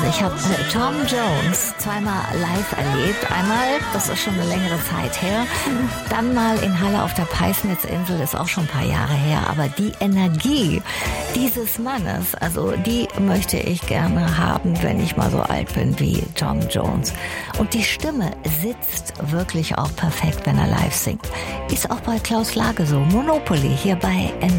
ich habe Tom Jones zweimal live erlebt. Einmal, das ist schon eine längere Zeit her, dann mal in Halle auf der Peisnitzinsel, ist auch schon ein paar Jahre her. Aber die Energie dieses Mannes, also die möchte ich gerne haben, wenn ich mal so alt bin wie Tom Jones. Und die Stimme sitzt wirklich auch perfekt, wenn er live singt. Ist auch bei Klaus Lage so. Monopoly hier bei